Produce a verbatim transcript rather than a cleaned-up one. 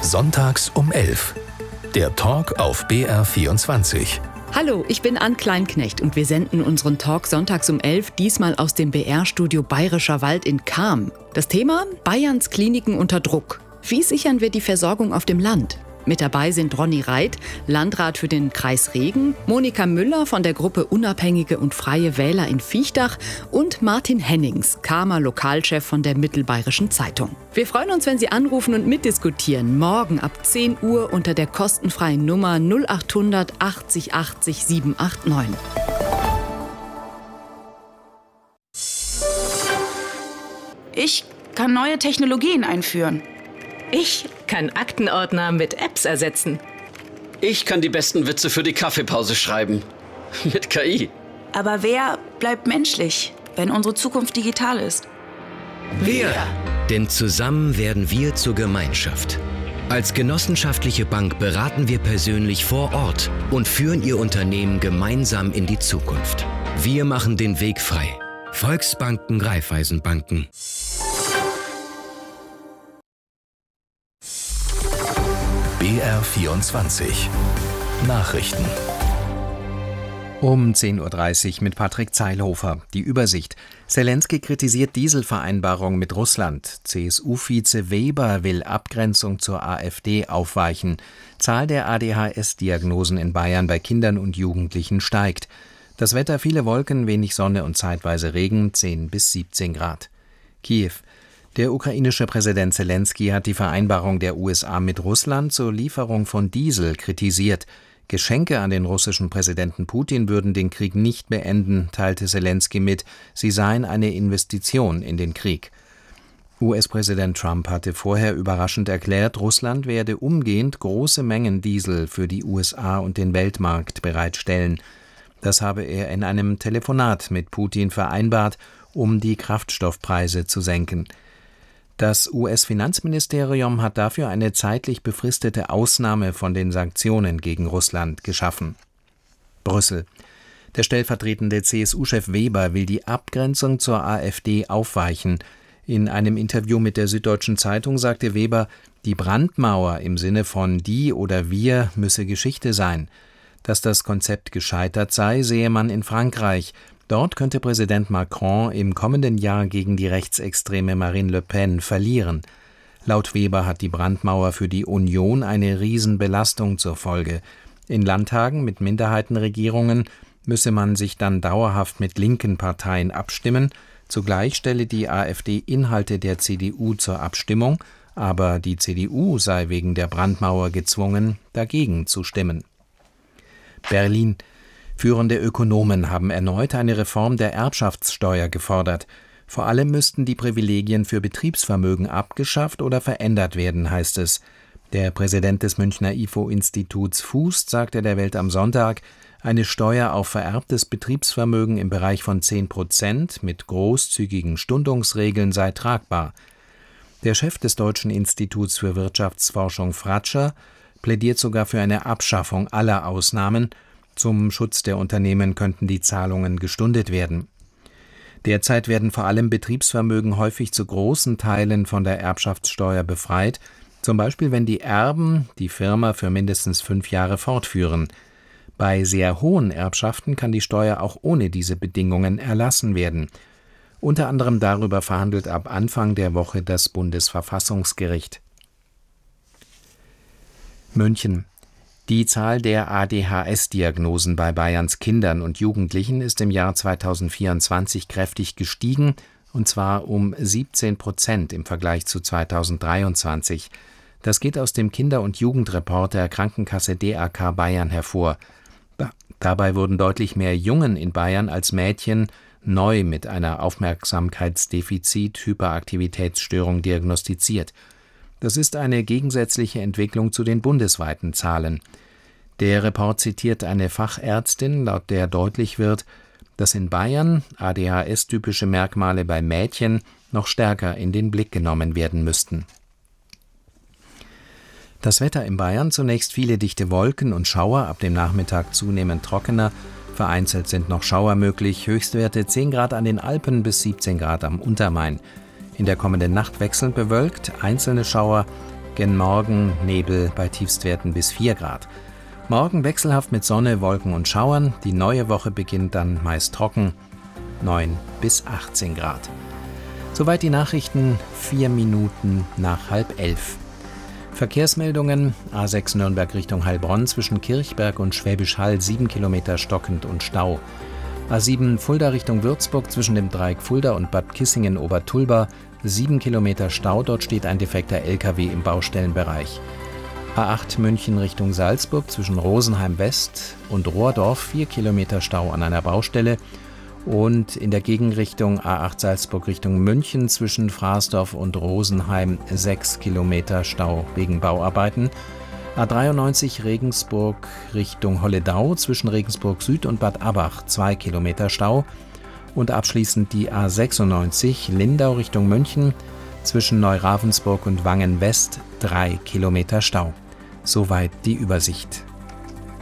Sonntags um elf. Der Talk auf B R vierundzwanzig. Hallo, ich bin Ann Kleinknecht und wir senden unseren Talk sonntags um elf, diesmal aus dem B R-Studio Bayerischer Wald in Cham. Das Thema: Bayerns Kliniken unter Druck. Wie sichern wir die Versorgung auf dem Land? Mit dabei sind Ronny Reit, Landrat für den Kreis Regen, Monika Müller von der Gruppe Unabhängige und Freie Wähler in Viechtach und Martin Hennings, Chamer Lokalchef von der Mittelbayerischen Zeitung. Wir freuen uns, wenn Sie anrufen und mitdiskutieren. Morgen ab zehn Uhr unter der kostenfreien Nummer null acht hundert achtzig achtzig sieben acht neun. Ich kann neue Technologien einführen. Ich kann Aktenordner mit Apps ersetzen. Ich kann die besten Witze für die Kaffeepause schreiben. Mit K I. Aber wer bleibt menschlich, wenn unsere Zukunft digital ist? Wir! Denn zusammen werden wir zur Gemeinschaft. Als genossenschaftliche Bank beraten wir persönlich vor Ort und führen Ihr Unternehmen gemeinsam in die Zukunft. Wir machen den Weg frei. Volksbanken, Raiffeisenbanken. B R vierundzwanzig. Nachrichten. Um zehn Uhr dreißig mit Patrick Zeilhofer. Die Übersicht. Zelensky kritisiert Dieselvereinbarung mit Russland. C S U-Vize Weber will Abgrenzung zur AfD aufweichen. Zahl der A D H S-Diagnosen in Bayern bei Kindern und Jugendlichen steigt. Das Wetter: viele Wolken, wenig Sonne und zeitweise Regen, zehn bis siebzehn Grad. Kiew. Der ukrainische Präsident Zelensky hat die Vereinbarung der U S A mit Russland zur Lieferung von Diesel kritisiert. Geschenke an den russischen Präsidenten Putin würden den Krieg nicht beenden, teilte Zelensky mit. Sie seien eine Investition in den Krieg. U S-Präsident Trump hatte vorher überraschend erklärt, Russland werde umgehend große Mengen Diesel für die U S A und den Weltmarkt bereitstellen. Das habe er in einem Telefonat mit Putin vereinbart, um die Kraftstoffpreise zu senken. Das U S-Finanzministerium hat dafür eine zeitlich befristete Ausnahme von den Sanktionen gegen Russland geschaffen. Brüssel. Der stellvertretende C S U-Chef Weber will die Abgrenzung zur AfD aufweichen. In einem Interview mit der Süddeutschen Zeitung sagte Weber, die Brandmauer im Sinne von die oder wir müsse Geschichte sein. Dass das Konzept gescheitert sei, sehe man in Frankreich. Dort könnte Präsident Macron im kommenden Jahr gegen die rechtsextreme Marine Le Pen verlieren. Laut Weber hat die Brandmauer für die Union eine Riesenbelastung zur Folge. In Landtagen mit Minderheitenregierungen müsse man sich dann dauerhaft mit linken Parteien abstimmen. Zugleich stelle die AfD Inhalte der C D U zur Abstimmung, aber die C D U sei wegen der Brandmauer gezwungen, dagegen zu stimmen. Berlin. Führende Ökonomen haben erneut eine Reform der Erbschaftssteuer gefordert. Vor allem müssten die Privilegien für Betriebsvermögen abgeschafft oder verändert werden, heißt es. Der Präsident des Münchner I F O-Instituts Fuß sagte der Welt am Sonntag, eine Steuer auf vererbtes Betriebsvermögen im Bereich von zehn Prozent mit großzügigen Stundungsregeln sei tragbar. Der Chef des Deutschen Instituts für Wirtschaftsforschung Fratscher plädiert sogar für eine Abschaffung aller Ausnahmen. Zum Schutz der Unternehmen könnten die Zahlungen gestundet werden. Derzeit werden vor allem Betriebsvermögen häufig zu großen Teilen von der Erbschaftssteuer befreit, zum Beispiel wenn die Erben die Firma für mindestens fünf Jahre fortführen. Bei sehr hohen Erbschaften kann die Steuer auch ohne diese Bedingungen erlassen werden. Unter anderem darüber verhandelt ab Anfang der Woche das Bundesverfassungsgericht. München. Die Zahl der A D H S-Diagnosen bei Bayerns Kindern und Jugendlichen ist im Jahr zweitausendvierundzwanzig kräftig gestiegen, und zwar um siebzehn Prozent im Vergleich zu zweitausenddreiundzwanzig. Das geht aus dem Kinder- und Jugendreport der Krankenkasse D A K Bayern hervor. Dabei wurden deutlich mehr Jungen in Bayern als Mädchen neu mit einer Aufmerksamkeitsdefizit-Hyperaktivitätsstörung diagnostiziert. Das ist eine gegensätzliche Entwicklung zu den bundesweiten Zahlen. Der Report zitiert eine Fachärztin, laut der deutlich wird, dass in Bayern A D H S-typische Merkmale bei Mädchen noch stärker in den Blick genommen werden müssten. Das Wetter in Bayern: zunächst viele dichte Wolken und Schauer, ab dem Nachmittag zunehmend trockener. Vereinzelt sind noch Schauer möglich, Höchstwerte zehn Grad an den Alpen bis siebzehn Grad am Untermain. In der kommenden Nacht wechselnd bewölkt, einzelne Schauer, Gen Morgen Nebel bei Tiefstwerten bis vier Grad. Morgen wechselhaft mit Sonne, Wolken und Schauern. Die neue Woche beginnt dann meist trocken, neun bis achtzehn Grad. Soweit die Nachrichten, vier Minuten nach halb elf. Verkehrsmeldungen: A sechs Nürnberg Richtung Heilbronn zwischen Kirchberg und Schwäbisch Hall sieben Kilometer stockend und Stau. A sieben Fulda Richtung Würzburg zwischen dem Dreieck Fulda und Bad Kissingen-Obertulba sieben Kilometer Stau, dort steht ein defekter L K W im Baustellenbereich. A acht München Richtung Salzburg zwischen Rosenheim West und Rohrdorf vier Kilometer Stau an einer Baustelle. Und in der Gegenrichtung A acht Salzburg Richtung München zwischen Fraßdorf und Rosenheim sechs Kilometer Stau wegen Bauarbeiten. A dreiundneunzig Regensburg Richtung Holledau zwischen Regensburg Süd und Bad Abbach zwei Kilometer Stau. Und abschließend die A sechsundneunzig Lindau Richtung München zwischen Neuravensburg und Wangen West drei Kilometer Stau. Soweit die Übersicht.